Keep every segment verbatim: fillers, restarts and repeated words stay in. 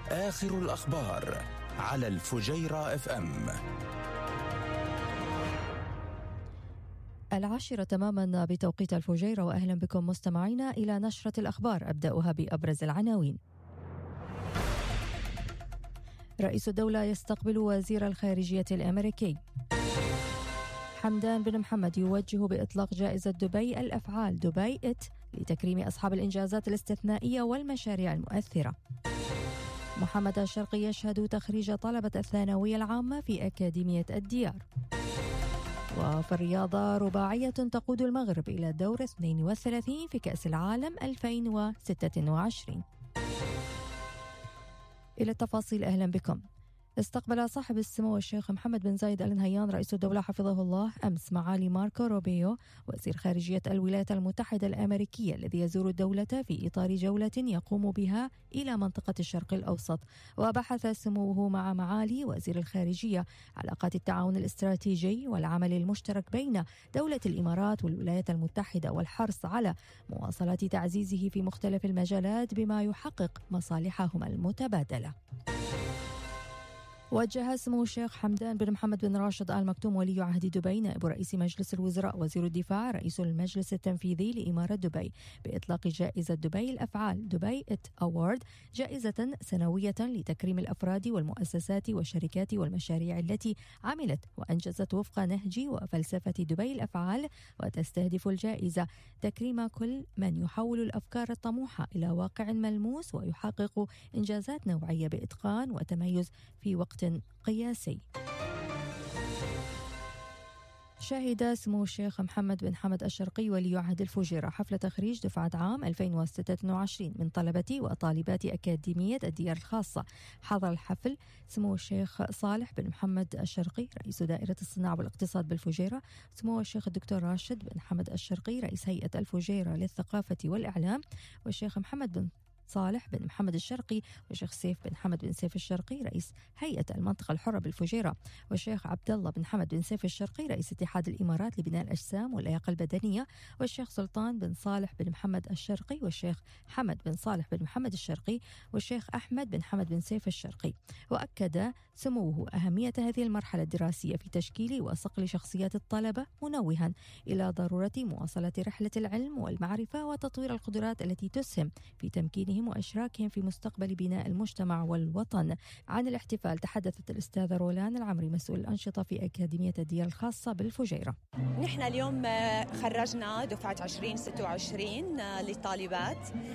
آخر الأخبار على الفجيرة اف ام. العاشرة تماما بتوقيت الفجيرة، وأهلا بكم مستمعينا إلى نشرة الأخبار. أبدأها بأبرز العناوين. رئيس الدولة يستقبل وزير الخارجية الأمريكي. حمدان بن محمد يوجه بإطلاق جائزة دبي الأفعال دبي إت لتكريم أصحاب الإنجازات الاستثنائية والمشاريع المؤثرة. محمد الشرقي يشهد تخريج طلبة الثانوية العامة في أكاديمية الديار. وفي الرياضة رباعية تقود المغرب إلى دور اثنين وثلاثين في كأس العالم ألفين وستة وعشرين. إلى التفاصيل، أهلا بكم. استقبل صاحب السمو الشيخ محمد بن زايد آل نهيان رئيس الدولة حفظه الله أمس معالي ماركو روبيو وزير خارجية الولايات المتحدة الأمريكية الذي يزور الدولة في إطار جولة يقوم بها إلى منطقة الشرق الأوسط. وبحث سموه مع معالي وزير الخارجية علاقات التعاون الاستراتيجي والعمل المشترك بين دولة الإمارات والولايات المتحدة والحرص على مواصلة تعزيزه في مختلف المجالات بما يحقق مصالحهما المتبادلة. وجه سمو الشيخ حمدان بن محمد بن راشد آل مكتوم ولي عهد دبي نائب رئيس مجلس الوزراء وزير الدفاع رئيس المجلس التنفيذي لإمارة دبي بإطلاق جائزة دبي الأفعال دبي إت أوارد، جائزة سنوية لتكريم الأفراد والمؤسسات والشركات والمشاريع التي عملت وأنجزت وفق نهج وفلسفة دبي الأفعال. وتستهدف الجائزة تكريم كل من يحول الأفكار الطموحة إلى واقع ملموس ويحقق إنجازات نوعية بإتقان وتميز في وقت قياسي. شهد سمو الشيخ محمد بن حمد الشرقي ولي عهد الفجيرة حفل تخريج دفعة عام ألفين وستة وعشرين من طلبة وطالبات أكاديمية الديار الخاصة. حضر الحفل سمو الشيخ صالح بن محمد الشرقي رئيس دائرة الصناعة والاقتصاد بالفجيرة، سمو الشيخ الدكتور راشد بن حمد الشرقي رئيس هيئة الفجيرة للثقافة والإعلام، والشيخ محمد بن صالح بن محمد الشرقي، والشيخ سيف بن حمد بن سيف الشرقي رئيس هيئة المنطقة الحرة بالفجيرة، والشيخ عبد الله بن حمد بن سيف الشرقي رئيس اتحاد الإمارات لبناء الأجسام واللياقة البدنية، والشيخ سلطان بن صالح بن محمد الشرقي، والشيخ حمد بن صالح بن محمد الشرقي، والشيخ أحمد بن حمد بن سيف الشرقي. وأكد سموه أهمية هذه المرحلة الدراسية في تشكيل وصقل شخصيات الطلبة، منوها إلى ضرورة مواصلة رحلة العلم والمعرفة وتطوير القدرات التي تسهم في تمكينهم وإشراكهم في مستقبل بناء المجتمع والوطن. عن الاحتفال تحدثت الأستاذة رولان العمري مسؤول الأنشطة في أكاديمية الديار الخاصة بالفجيرة. نحن اليوم خرجنا دفعة عشرين ستة وعشرين للطالبات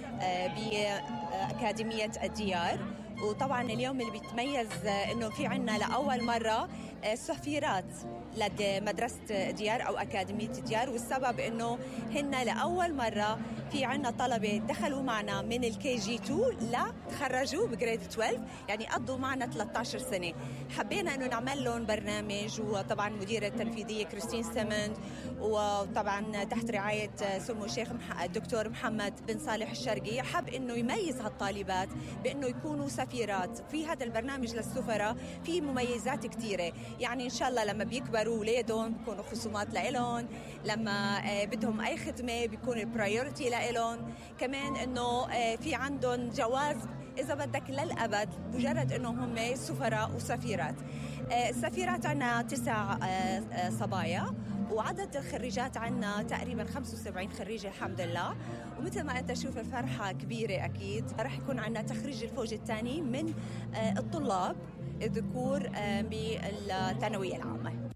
بأكاديمية الديار، وطبعا اليوم اللي بيتميز انه في عنا لأول مرة سفيرات لدى مدرسة ديار أو أكاديمية ديار، والسبب إنه هن لأول مرة في عنا طلبة دخلوا معنا من الكي جي اثنين لا تخرجوا بجريد اثنا عشر، يعني قضوا معنا ثلاثة عشر سنة. حبينا إنه نعمل لهم برنامج، وطبعا مديرة التنفيذية كريستين سيمند، وطبعا تحت رعاية سمو الشيخ الدكتور محمد بن صالح الشرقي، حب إنه يميز هالطالبات بإنه يكونوا سفيرات. في هذا البرنامج للسفراء في مميزات كتيرة، يعني إن شاء الله لما بيكبروا أولادهم بيكونوا خصومات لإلهم، لما بدهم أي خدمة بيكون البرايورتي لإلهم، كمان إنه في عندهم جواز إذا بدك للأبد مجرد إنهم هم سفراء وسفيرات. السفيرات عنا تسع صبايا، وعدد الخريجات عنا تقريبا خمسة وسبعين خريجة الحمد لله. ومثل ما أنت شوف الفرحة كبيرة، أكيد رح يكون عنا تخريج الفوج الثاني من الطلاب الذكور بالثانوية العامة.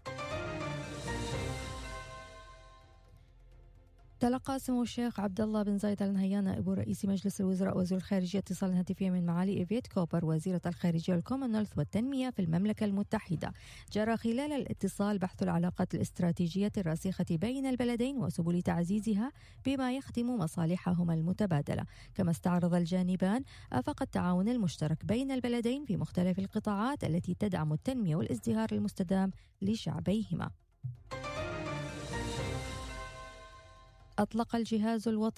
تلقى سمو الشيخ عبد الله بن زايد آل نهيان نائب رئيس مجلس الوزراء وزير الخارجية اتصالا هاتفيا من معالي إيفيت كوبر وزيرة الخارجية والكومنولث والتنمية في المملكة المتحدة. جرى خلال الاتصال بحث العلاقات الاستراتيجية الراسخة بين البلدين وسبل تعزيزها بما يخدم مصالحهما المتبادلة، كما استعرض الجانبان آفاق التعاون المشترك بين البلدين في مختلف القطاعات التي تدعم التنمية والازدهار المستدام لشعبيهما. أطلق الجهاز الوطني